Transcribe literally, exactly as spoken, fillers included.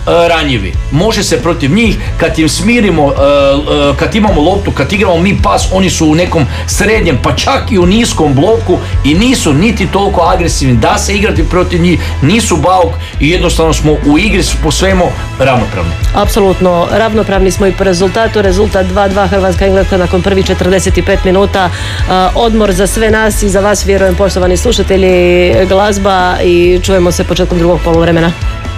ranjivi. Može se protiv njih, kad im smirimo, kad imamo loptu, kad igramo mi pas, oni su u nekom srednjem, pa čak i u niskom bloku i nisu niti toliko agresivni da se igrati protiv njih, nisu bauk i jednostavno smo u igri po svemu ravnopravni. Apsolutno, ravnopravni smo i po rezultatu. Rezultat dva dva Hrvatska-Engleska nakon prvih četrdeset pet minuta. Odmor za sve nas i za vas, vjerujem, poštovani slušatelji, glazba i čujemo se početkom drugog poluvremena.